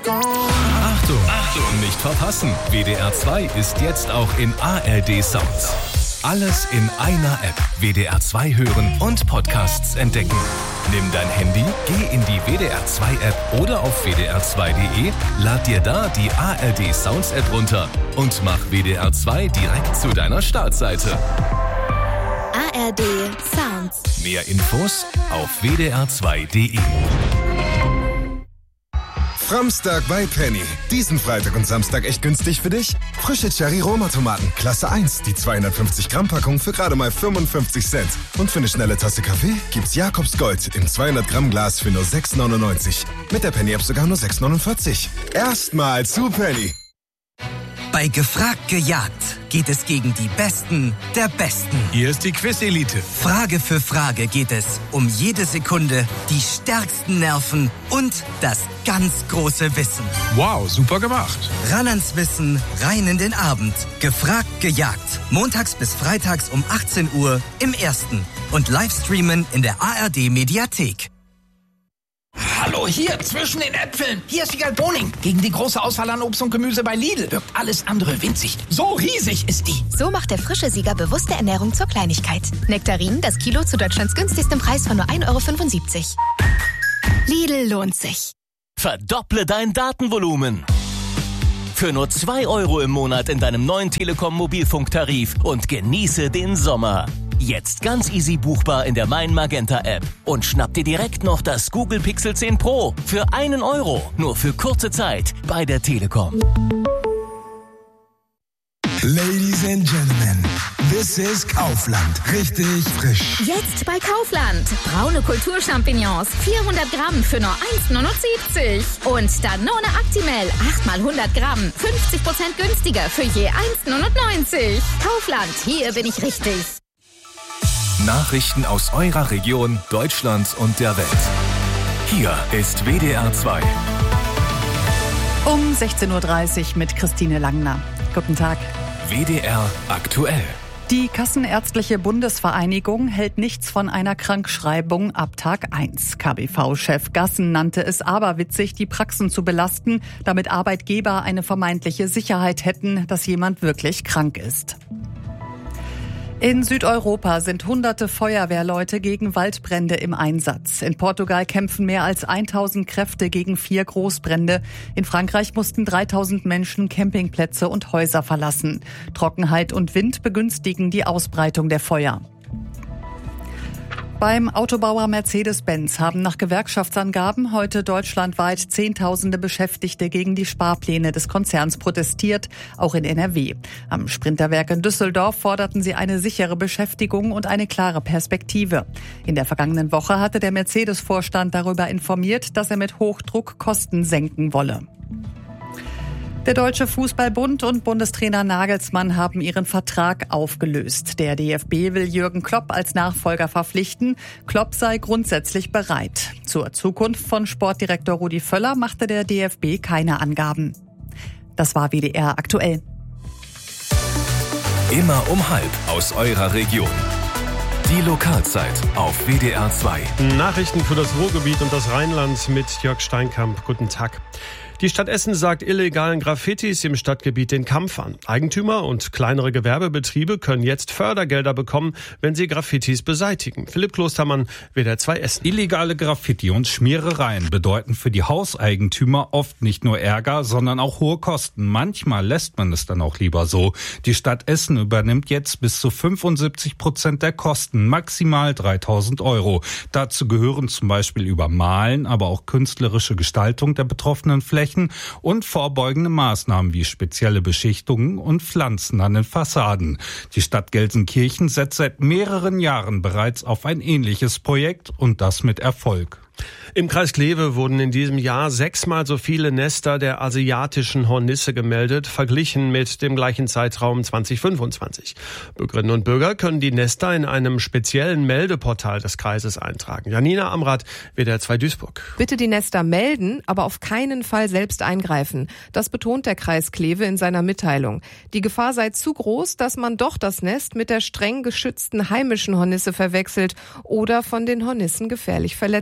Achtung, nicht verpassen. WDR 2 ist jetzt auch in ARD Sounds. Alles in einer App. WDR 2 hören und Podcasts entdecken. Nimm dein Handy, geh in die WDR 2 App oder auf wdr2.de, lad dir da die ARD Sounds App runter und mach WDR 2 direkt zu deiner Startseite. ARD Sounds. Mehr Infos auf wdr2.de. Framstag bei Penny. Diesen Freitag und Samstag echt günstig für dich? Frische Cherry-Roma-Tomaten, Klasse 1, die 250-Gramm-Packung für gerade mal 55 Cent. Und für eine schnelle Tasse Kaffee gibt's Jakobs Gold im 200-Gramm-Glas für nur 6,99. Mit der Penny-App sogar nur 6,49. Erstmal zu Penny. Bei Gefragt gejagt geht es gegen die Besten der Besten. Hier ist die Quiz-Elite. Frage für Frage geht es um jede Sekunde, die stärksten Nerven und das ganz große Wissen. Wow, super gemacht. Ran ans Wissen, rein in den Abend. Gefragt gejagt. Montags bis freitags um 18 Uhr im Ersten. Und Livestreamen in der ARD-Mediathek. Hallo, hier, zwischen den Äpfeln. Hier ist Wiegald Boning. Gegen die große Auswahl an Obst und Gemüse bei Lidl wirkt alles andere winzig. So riesig ist die. So macht der frische Sieger bewusste Ernährung zur Kleinigkeit. Nektarinen, das Kilo zu Deutschlands günstigstem Preis von nur 1,75 €. Lidl lohnt sich. Verdopple dein Datenvolumen. Für nur 2 € im Monat in deinem neuen Telekom-Mobilfunktarif und genieße den Sommer. Jetzt ganz easy buchbar in der Mein Magenta App. Und schnapp dir direkt noch das Google Pixel 10 Pro für 1 €. Nur für kurze Zeit bei der Telekom. Ladies and Gentlemen, this is Kaufland. Richtig frisch. Jetzt bei Kaufland. Braune Kulturchampignons, 400 Gramm für nur 1,79 €. Und Danone Actimel, 8 mal 100 Gramm, 50% günstiger für je 1,99 €. Kaufland, hier bin ich richtig. Nachrichten aus eurer Region, Deutschland und der Welt. Hier ist WDR 2. Um 16:30 Uhr mit Christine Langner. Guten Tag. WDR aktuell. Die Kassenärztliche Bundesvereinigung hält nichts von einer Krankschreibung ab Tag 1. KBV-Chef Gassen nannte es aberwitzig, die Praxen zu belasten, damit Arbeitgeber eine vermeintliche Sicherheit hätten, dass jemand wirklich krank ist. In Südeuropa sind hunderte Feuerwehrleute gegen Waldbrände im Einsatz. In Portugal kämpfen mehr als 1000 Kräfte gegen 4 Großbrände. In Frankreich mussten 3000 Menschen Campingplätze und Häuser verlassen. Trockenheit und Wind begünstigen die Ausbreitung der Feuer. Beim Autobauer Mercedes-Benz haben nach Gewerkschaftsangaben heute deutschlandweit Zehntausende Beschäftigte gegen die Sparpläne des Konzerns protestiert, auch in NRW. Am Sprinterwerk in Düsseldorf forderten sie eine sichere Beschäftigung und eine klare Perspektive. In der vergangenen Woche hatte der Mercedes-Vorstand darüber informiert, dass er mit Hochdruck Kosten senken wolle. Der Deutsche Fußballbund und Bundestrainer Nagelsmann haben ihren Vertrag aufgelöst. Der DFB will Jürgen Klopp als Nachfolger verpflichten. Klopp sei grundsätzlich bereit. Zur Zukunft von Sportdirektor Rudi Völler machte der DFB keine Angaben. Das war WDR aktuell. Immer um 12:30 aus eurer Region. Die Lokalzeit auf WDR 2. Nachrichten für das Ruhrgebiet und das Rheinland mit Jörg Steinkamp. Guten Tag. Die Stadt Essen sagt illegalen Graffitis im Stadtgebiet den Kampf an. Eigentümer und kleinere Gewerbebetriebe können jetzt Fördergelder bekommen, wenn sie Graffitis beseitigen. Philipp Klostermann, WDR 2 Essen. Illegale Graffiti und Schmierereien bedeuten für die Hauseigentümer oft nicht nur Ärger, sondern auch hohe Kosten. Manchmal lässt man es dann auch lieber so. Die Stadt Essen übernimmt jetzt bis zu 75% der Kosten, maximal 3.000 €. Dazu gehören zum Beispiel Übermalen, aber auch künstlerische Gestaltung der betroffenen Flächen und vorbeugende Maßnahmen wie spezielle Beschichtungen und Pflanzen an den Fassaden. Die Stadt Gelsenkirchen setzt seit mehreren Jahren bereits auf ein ähnliches Projekt und das mit Erfolg. Im Kreis Kleve wurden in diesem Jahr 6-mal so viele Nester der asiatischen Hornisse gemeldet, verglichen mit dem gleichen Zeitraum 2025. Bürgerinnen und Bürger können die Nester in einem speziellen Meldeportal des Kreises eintragen. Janina Amrath, WDR 2 Duisburg. Bitte die Nester melden, aber auf keinen Fall selbst eingreifen. Das betont der Kreis Kleve in seiner Mitteilung. Die Gefahr sei zu groß, dass man doch das Nest mit der streng geschützten heimischen Hornisse verwechselt oder von den Hornissen gefährlich verletzt wird.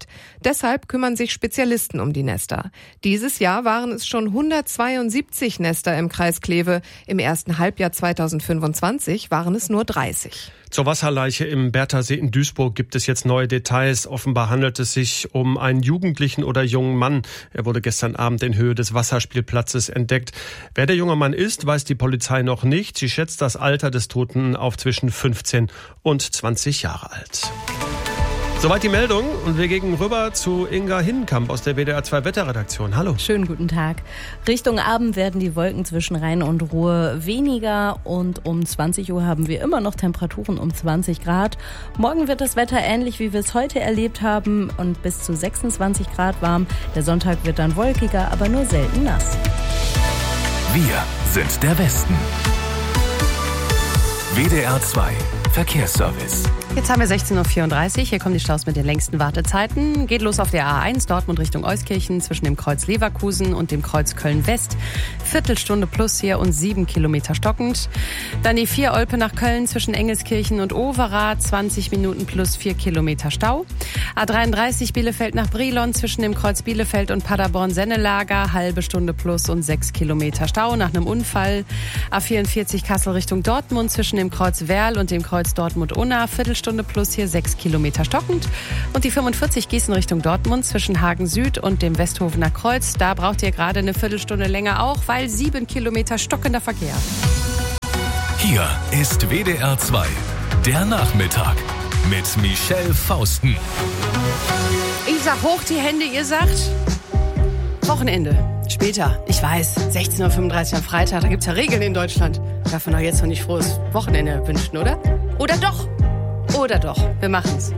Deshalb kümmern sich Spezialisten um die Nester. Dieses Jahr waren es schon 172 Nester im Kreis Kleve. Im ersten Halbjahr 2025 waren es nur 30. Zur Wasserleiche im Berthersee in Duisburg gibt es jetzt neue Details. Offenbar handelt es sich um einen Jugendlichen oder jungen Mann. Er wurde gestern Abend in Höhe des Wasserspielplatzes entdeckt. Wer der junge Mann ist, weiß die Polizei noch nicht. Sie schätzt das Alter des Toten auf zwischen 15 und 20 Jahre alt. Soweit die Meldung und wir gehen rüber zu Inga Hinnenkamp aus der WDR 2 Wetterredaktion. Hallo. Schönen guten Tag. Richtung Abend werden die Wolken zwischen Rhein und Ruhr weniger und um 20 Uhr haben wir immer noch Temperaturen um 20 Grad. Morgen wird das Wetter ähnlich, wie wir es heute erlebt haben und bis zu 26 Grad warm. Der Sonntag wird dann wolkiger, aber nur selten nass. Wir sind der Westen. WDR 2 Verkehrsservice. Jetzt haben wir 16.34 Uhr. Hier kommen die Staus mit den längsten Wartezeiten. Geht los auf der A1 Dortmund Richtung Euskirchen zwischen dem Kreuz Leverkusen und dem Kreuz Köln-West. Viertelstunde plus hier und 7 Kilometer stockend. Dann die 4 Olpe nach Köln zwischen Engelskirchen und Overath. 20 Minuten plus 4 Kilometer Stau. A33 Bielefeld nach Brilon zwischen dem Kreuz Bielefeld und Paderborn-Sennelager. Halbe Stunde plus und 6 Kilometer Stau nach einem Unfall. A44 Kassel Richtung Dortmund zwischen dem Kreuz Werl und dem Kreuz Dortmund-Unna. Viertelstunde plus hier 6 Kilometer stockend. Und die 45 Gießen Richtung Dortmund zwischen Hagen Süd und dem Westhofener Kreuz. Da braucht ihr gerade eine Viertelstunde länger auch, weil 7 Kilometer stockender Verkehr. Hier ist WDR 2, der Nachmittag mit Michelle Fausten. Ich sag hoch die Hände, ihr sagt Wochenende. Später, ich weiß, 16.35 Uhr am Freitag, da gibt's ja Regeln in Deutschland. Darf man doch jetzt noch nicht frohes Wochenende wünschen, oder? Oder doch? Oder doch, wir machen's.